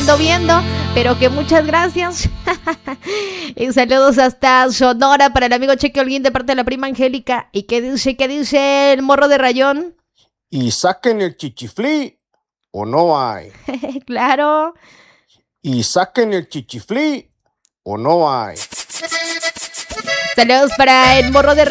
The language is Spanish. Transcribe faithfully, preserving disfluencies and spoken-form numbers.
ando viendo, pero que muchas gracias. Y saludos hasta Sonora para el amigo Cheque Holguín de parte de la prima Angélica. ¿Y qué dice, qué dice el morro de rayón? Y saquen el chichiflí o no hay. Claro. Y saquen el chichiflí o no hay. Saludos para el morro de